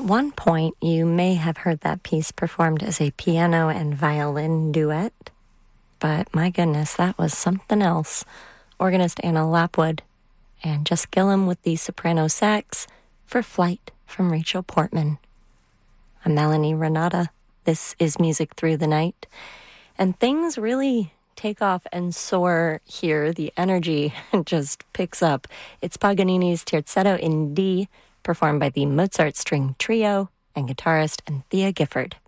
At one point, you may have heard that piece performed as a piano and violin duet, but my goodness, that was something else. Organist Anna Lapwood and Jess Gillum with the soprano sax for Flight from Rachel Portman. I'm Melanie Renata. This is Music Through the Night. And things really take off and soar here. The energy just picks up. It's Paganini's Terzetto in D, performed by the Mozart String Trio and guitarist Anthea Gifford.